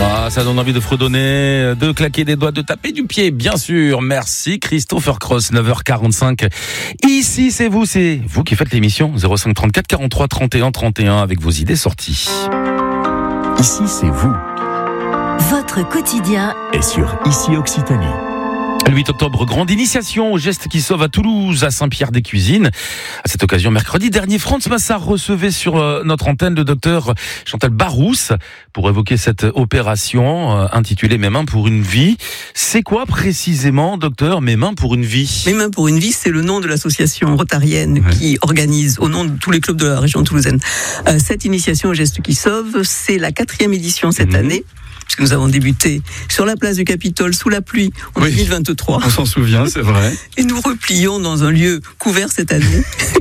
Ah, ça donne envie de fredonner, de claquer des doigts, de taper du pied, bien sûr. Merci Christopher Cross, 9h45. Ici, c'est vous qui faites l'émission. 05 34 43 31 31 avec vos idées sorties. Ici, c'est vous. Votre quotidien Et sur Ici Occitanie. Le 8 octobre, grande initiation au geste qui sauve à Toulouse, à Saint-Pierre-des-Cuisines. À cette occasion, mercredi dernier, Franz Massard recevait sur notre antenne le docteur Chantal Barousse pour évoquer cette opération intitulée Mes mains pour une vie. C'est quoi précisément, docteur, Mes mains pour une vie ? Mes mains pour une vie, c'est le nom de l'association rotarienne qui organise, au nom de tous les clubs de la région toulousaine, cette initiation au geste qui sauve. C'est la 4e édition cette année. Puisque nous avons débuté sur la place du Capitole sous la pluie en 2023. On s'en souvient, c'est vrai. Et nous replions dans un lieu couvert cette année.